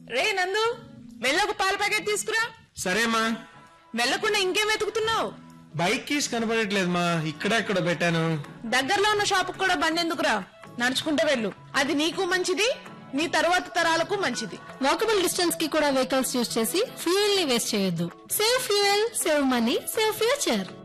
రే నందు, వెళ్ళొక పాల ప్యాకెట్ తీసుకురా. సరేమా. వెళ్లకుండా ఇంకేం వెతుకుతున్నావు? బైక్ కీస్ కనపడట్లేదు మా, ఇక్కడెక్కడ పెట్టాను. దగ్గరలో ఉన్న షాప్ కూడా బండి ఎందుకురా, నడుచుకుంటే వెళ్ళు. అది నీకు మంచిది, నీ తరువాత తరాలకు మంచిది. వాకబుల్ డిస్టెన్స్ కి కూడా వెహికల్స్ యూజ్ చేసి ఫ్యూయల్ ని వేస్ట్ చేయొద్దు. Save fuel, save money, save future.